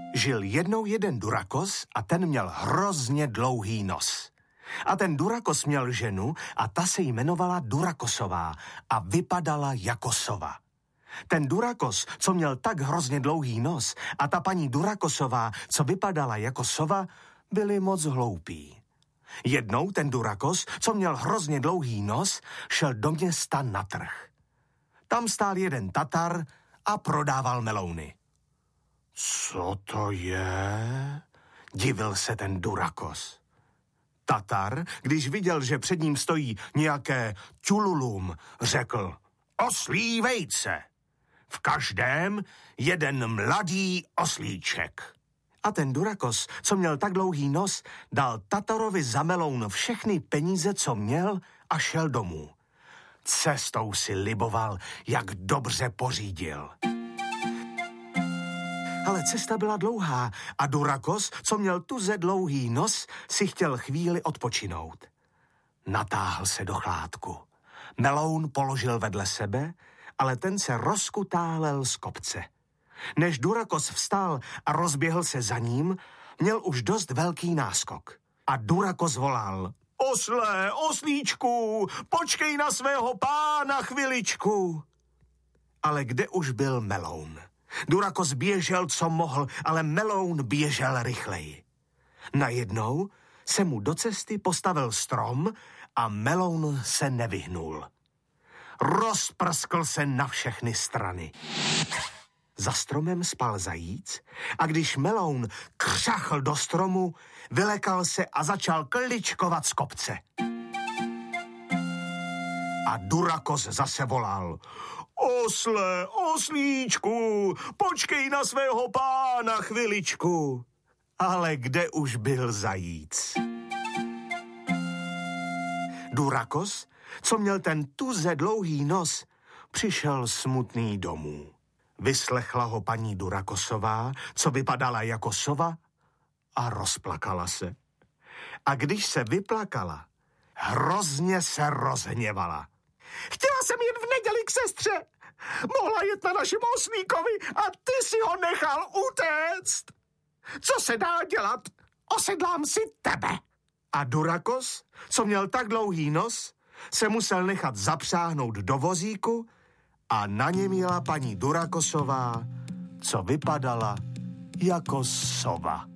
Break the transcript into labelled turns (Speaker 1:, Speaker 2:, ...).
Speaker 1: Žil jednou jeden Durakos a ten měl hrozně dlouhý nos. A ten Durakos měl ženu a ta se jmenovala Durakosová a vypadala jako sova. Ten Durakos, co měl tak hrozně dlouhý nos, a ta paní Durakosová, co vypadala jako sova, byli moc hloupí. Jednou ten Durakos, co měl hrozně dlouhý nos, šel do města na trh. Tam stál jeden Tatar a prodával melouny. Co to je? Divil se ten Durakos. Tatar, když viděl, že před ním stojí nějaké čululum, řekl: oslí vejce. V každém jeden mladý oslíček. A ten Durakos, co měl tak dlouhý nos, dal Tatarovi za meloun všechny peníze, co měl, a šel domů. Cestou si liboval, jak dobře pořídil. Ale cesta byla dlouhá a Durakos, co měl tuze dlouhý nos, si chtěl chvíli odpočinout. Natáhl se do chládku. Meloun položil vedle sebe, ale ten se rozkutálel z kopce. Než Durakos vstal a rozběhl se za ním, měl už dost velký náskok. A Durakos volal: Osle, oslíčku, počkej na svého pána chviličku. Ale kde už byl meloun? Durakos běžel, co mohl, ale meloun běžel rychleji. Najednou se mu do cesty postavil strom a meloun se nevyhnul. Rozprskl se na všechny strany. Za stromem spal zajíc a když meloun křachl do stromu, vylekal se a začal kličkovat z kopce. A Durakos zase volal: Osle, oslíčku, počkej na svého pána chviličku. Ale kde už byl zajíc? Durakos, co měl ten tuze dlouhý nos, přišel smutný domů. Vyslechla ho paní Durakosová, co vypadala jako sova, a rozplakala se. A když se vyplakala, hrozně se rozhněvala. Chtěla jsem jen v neděli k sestře. Mohla jet na našem oslíkovi a ty si ho nechal utéct. Co se dá dělat? Osedlám si tebe. A Durakos, co měl tak dlouhý nos, se musel nechat zapřáhnout do vozíku a na něm jela paní Durakosová, co vypadala jako sova.